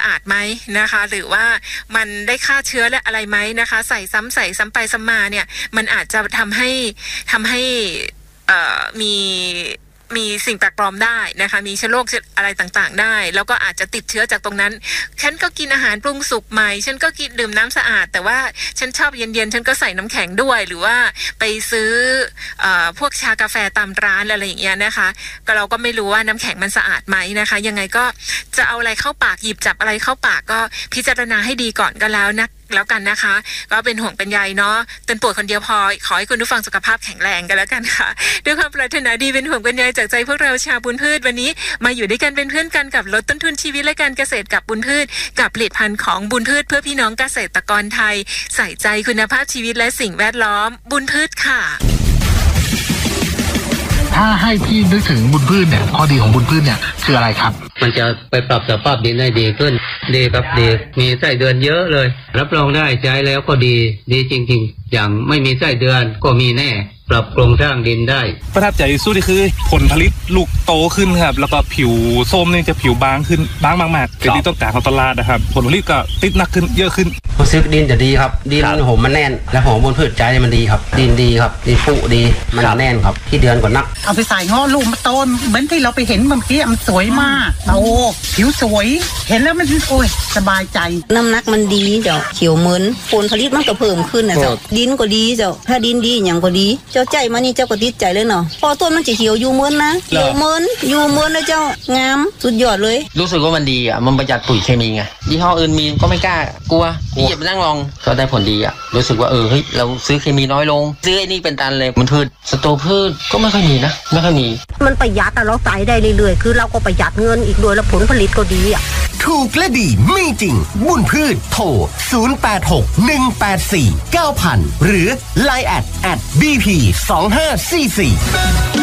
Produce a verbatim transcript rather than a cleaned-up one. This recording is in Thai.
ะอาดไหมนะคะหรือว่ามันได้ฆ่าเชื้อและอะไรไหมนะคะใส่ซ้ำใส่ซ้ำไปซ้ำมาเนี่ยมันอาจจะทำให้ทำให้เอ่อมีมีสิ่งแปลกปลอมได้นะคะมีเชื้อโรคอะไรต่างๆได้แล้วก็อาจจะติดเชื้อจากตรงนั้นฉันก็กินอาหารปรุงสุกใหม่ฉันก็กินดื่มน้ำสะอาดแต่ว่าฉันชอบเย็นๆฉันก็ใส่น้ำแข็งด้วยหรือว่าไปซื้อเอ่อพวกชากาแฟตามร้านอะไรอย่างเงี้ยนะคะก็เราก็ไม่รู้ว่าน้ำแข็งมันสะอาดไหมนะคะยังไงก็จะเอาอะไรเข้าปากหยิบจับอะไรเข้าปากก็พิจารณาให้ดีก่อนก็แล้วนะแล้วกันนะคะก็เป็นห่วงเป็นใยเนาะเตือนป่วยคนเดียวพอขอให้คุณผู้ฟังสุขภาพแข็งแรงกันแล้วกันค่ะด้วยความปรารถนาดีเป็นห่วงเป็นใยจากใจพวกเราชาวบุญพืชวันนี้มาอยู่ด้วยกันเป็นเพื่อนกันกับลดต้นทุนชีวิตและการเกษตรกับบุญพืชกับผลิตภัณฑ์ของบุญพืชเพื่อพี่น้องเกษตรกรไทยใส่ใจคุณภาพชีวิตและสิ่งแวดล้อมบุญพืชค่ะถ้าให้พี่นึกถึงบุญพืชเนี่ยข้อดีของบุญพืชเนี่ยคืออะไรครับมันจะไปปรับสภาพดินได้ดีขึ้นดีครับดีมีไส้เดือนเยอะเลยรับรองได้ใช้แล้วก็ดีดีจริงๆอย่างไม่มีไส้เดือนก็มีแน่ปรับโครงสร้างดินได้ประทับใจสุดคือผลผลิตลูกโตขึ้นครับแล้วก็ผิวส้มนี่จะผิวบางขึ้นบางมากๆเป็นที่ต้องการของตลาดนะครับผลผลิตก็ติดหนักขึ้นเยอะขึ้นรู้สึกดินจะดีครับดินหอมมันแน่นและหอมบนพืชใจมันดีครับดินดีครับดินฟูดีมันแน่นครับที่เดือนกว่านักเอาไปใส่ง้อลูกมาโตเหมือนที่เราไปเห็นเมื่อกี้มันสวยมากโตผิวสวยเห็นแล้วมันโอ้ยสบายใจน้ำหนักมันดีเจ้าเขียวเหมือนผลผลิตมันก็เพิ่มขึ้นนะเจ้าดินก็ดีเจ้าถ้าดินดีอย่างก็ดีเจ้าใจมานี่เจ้าก็ติดใจเลยเนาะพอต้นมันจะเขียวอยู่เหมือนนะเขียวเหมือนอยู่เหมือนนะเจ้างามสุดยอดเลยรู้สึกว่ามันดีอ่ะมันประหยัดปุ๋ยเคมีไงยี่ห้ออื่นมีก็ไม่กล้ากลัวพี่อย่าไปนั่งลองก็ได้ผลดีอ่ะรู้สึกว่าเออเฮ้ยเราซื้อเคมีน้อยลงซื้อไอ้นี่เป็นตันเลยมันพืชสโตพืชก็ไม่ค่อยมีนะไม่ค่อยมีมันประหยัดแต่เราใส่ได้เรื่อยๆคือเราก็ประหยัดเงินอีกด้วยแล้วผลผลิตก็ดีอ่ะถูกและดีมีจริงบุญพืชโทรศูนย์ แปด หก หนึ่ง แปด สี่ เก้า ศูนย์ ศูนย์ หรือ ไลน์ แอท แอท บี พี สอง ห้า สี่ สี่